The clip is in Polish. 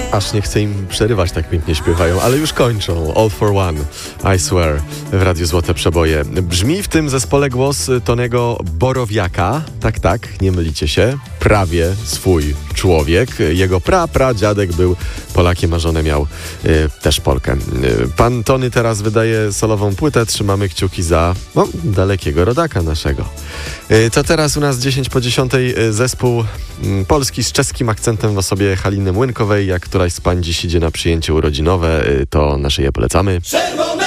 Aż nie chcę im przerywać, tak pięknie śpiewają, ale już kończą. All for One, I Swear w Radiu Złote Przeboje. Brzmi w tym zespole głos Tonego Borowiaka. Tak, nie mylicie się. Prawie swój człowiek. Jego pradziadek był Polakiem, a żonę miał też Polkę. Pan Tony teraz wydaje solową płytę. Trzymamy kciuki za dalekiego rodaka naszego. To teraz u nas 10:10 zespół polski z czeskim akcentem w osobie Haliny Młynkowej. Jak któraś z pań dziś idzie na przyjęcie urodzinowe, to nasze je polecamy.